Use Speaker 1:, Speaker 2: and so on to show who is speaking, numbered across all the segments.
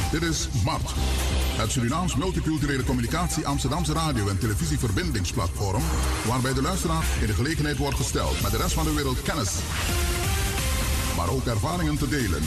Speaker 1: Dit is MART, het Surinaams Multiculturele Communicatie Amsterdamse radio- en televisieverbindingsplatform, waarbij de luisteraar in de gelegenheid wordt gesteld met de rest van de wereld kennis, maar ook ervaringen te delen.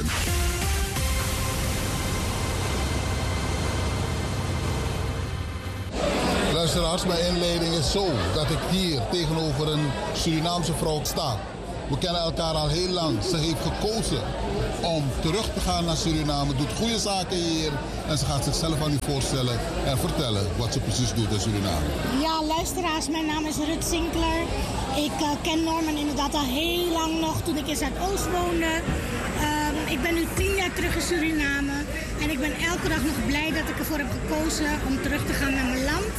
Speaker 2: Luisteraars, mijn inleiding is zo dat ik hier tegenover een Surinaamse vrouw sta. We kennen elkaar al heel lang. Ze heeft gekozen om terug te gaan naar Suriname, doet goede zaken hier en ze gaat zichzelf aan u voorstellen en vertellen wat ze precies doet in Suriname.
Speaker 3: Ja, luisteraars, mijn naam is Ruth Sinkler. Ik ken Norman inderdaad al heel lang nog toen ik in Zuidoost woonde. Ik ben nu 10 jaar terug in Suriname en ik ben elke dag nog blij dat ik ervoor heb gekozen om terug te gaan naar mijn land.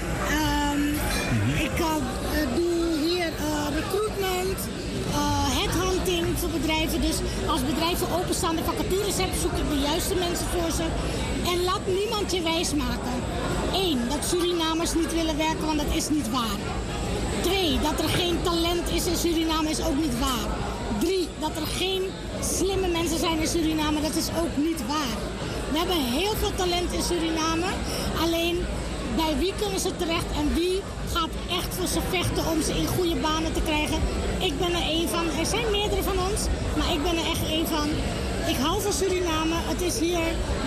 Speaker 3: Ik doe hier recruitment, headhunting voor bedrijven. Dus als bedrijven openstaande vacatures hebben, zoek ik de juiste mensen voor ze. En laat niemand je wijsmaken. 1, dat Surinamers niet willen werken, want dat is niet waar. 2, dat er geen talent is in Suriname is ook niet waar. 3, dat er geen slimme mensen zijn in Suriname, dat is ook niet waar. We hebben heel veel talent in Suriname, alleen bij wie kunnen ze terecht en wie gaat echt voor ze vechten om ze in goede banen te krijgen. Ik ben er één van. Er zijn meerdere van ons, maar ik ben er echt één van. Ik hou van Suriname. Het is hier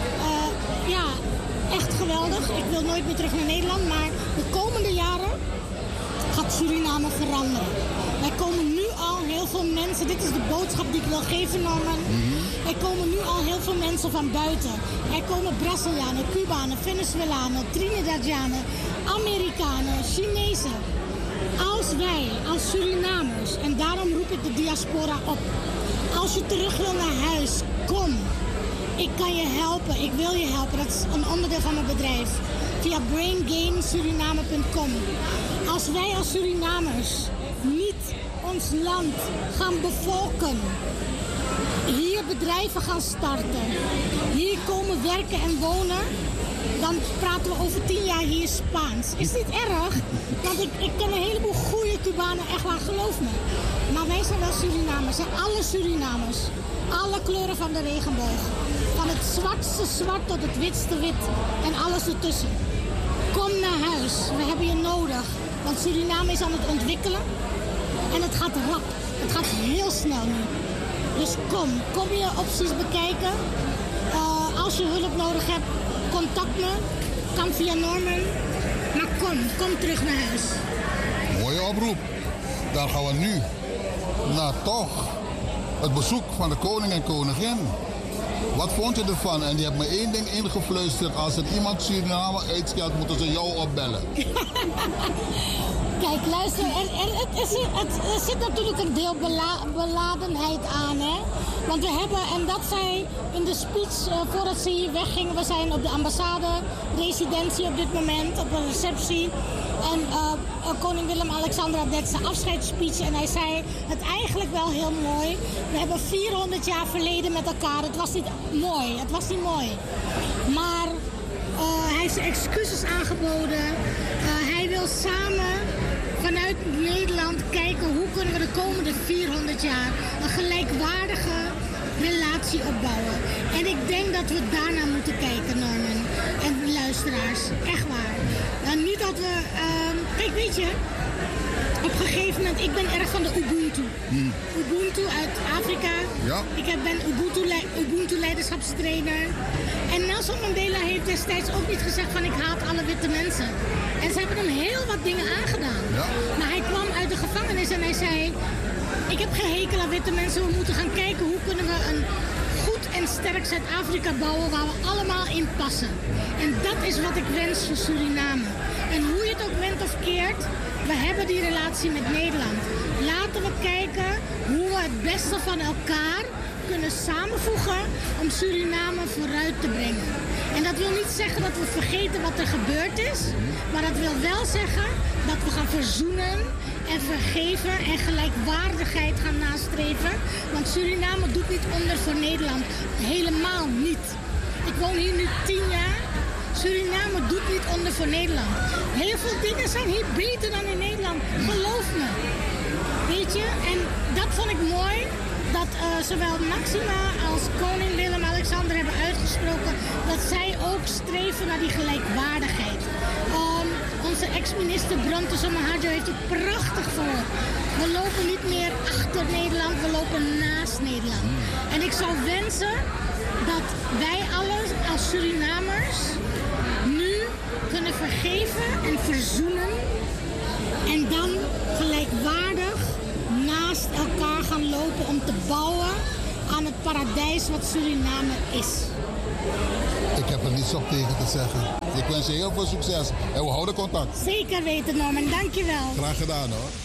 Speaker 3: echt geweldig. Ik wil nooit meer terug naar Nederland, maar de komende jaren gaat Suriname veranderen. Er komen nu al heel veel mensen, dit is de boodschap die ik wil geven, Norman. Er komen nu al heel veel mensen van buiten. Er komen Brazilianen, Cubanen, Venezolanen, Trinidadianen, Amerikanen, Chinezen. Als wij, als Surinamers, en daarom roep ik de diaspora op. Als je terug wil naar huis, kom. Ik kan je helpen, ik wil je helpen. Dat is een onderdeel van mijn bedrijf. Via braingainsuriname.com. Als wij als Surinamers niet ons land gaan bevolken, hier bedrijven gaan starten, hier komen werken en wonen, dan praten we over 10 jaar hier Spaans. Is niet erg, want ik ken een heleboel goede Cubanen, echt waar, geloof me. Maar wij zijn wel Surinamers, zijn alle Surinamers. Alle kleuren van de regenboog. Van het zwartste zwart tot het witste wit en alles ertussen. Kom naar huis, we hebben je nodig. Want Suriname is aan het ontwikkelen en het gaat rap. Het gaat heel snel nu. Dus kom je opties bekijken. Als je hulp nodig hebt, contact me. Kan via Norman. Maar kom terug naar huis.
Speaker 2: Mooie oproep. Dan gaan we nu naar toch het bezoek van de koning en koningin. Wat vond je ervan? En die heeft me één ding ingefluisterd. Als het iemand Suriname uitscheldt, moeten ze jou opbellen.
Speaker 3: Kijk, luister, er zit natuurlijk een deel beladenheid aan, hè. Want we hebben, en dat zei in de speech voordat ze hier weggingen, we zijn op de ambassade, residentie op dit moment, op een receptie. En koning Willem-Alexander had net zijn afscheidsspeech en hij zei het eigenlijk wel heel mooi. We hebben 400 jaar verleden met elkaar. Het was niet mooi. Maar hij heeft zijn excuses aangeboden. Hij wil samen vanuit Nederland kijken hoe kunnen we de komende 400 jaar een gelijkwaardige relatie opbouwen. En ik denk dat we daarna moeten kijken, Norman. En luisteraars, echt waar. Niet dat we... kijk, weet je, op een gegeven moment, ik ben erg van de Ubuntu. Ubuntu uit Afrika.
Speaker 2: Ja.
Speaker 3: Ik ben Ubuntu-leiderschapstrainer. En Nelson Mandela heeft destijds ook niet gezegd van ik haat alle witte mensen. En ze hebben hem heel wat dingen aangedaan. Ja. Maar hij kwam uit de gevangenis en hij zei, ik heb geen hekel aan witte mensen. We moeten gaan kijken hoe kunnen we een goed en sterk Zuid-Afrika bouwen waar we allemaal in passen. En dat is wat ik wens voor Suriname. En hoe je het ook went of keert, we hebben die relatie met Nederland. Laten we kijken hoe we het beste van elkaar kunnen samenvoegen om Suriname vooruit te brengen. En dat wil niet zeggen dat we vergeten wat er gebeurd is, maar dat wil wel zeggen dat we gaan verzoenen en vergeven en gelijkwaardigheid gaan nastreven. Want Suriname doet niet onder voor Nederland. Helemaal niet. Ik woon hier nu 10 jaar. Suriname doet niet onder voor Nederland. Heel veel dingen zijn hier beter dan in Nederland. Geloof me. Weet je? En dat vond ik mooi. Dat zowel Maxima als koning Willem-Alexander hebben uitgesproken streven naar die gelijkwaardigheid. Onze ex-minister Bronte Somahadjo heeft het prachtig voor. We lopen niet meer achter Nederland, we lopen naast Nederland. En ik zou wensen dat wij allen als Surinamers nu kunnen vergeven en verzoenen. En dan gelijkwaardig naast elkaar gaan lopen om te bouwen aan het paradijs wat Suriname is.
Speaker 2: Ik heb er niets op tegen te zeggen. Ik wens je heel veel succes en we houden contact.
Speaker 3: Zeker weten, Norman. Dank je wel.
Speaker 2: Graag gedaan hoor.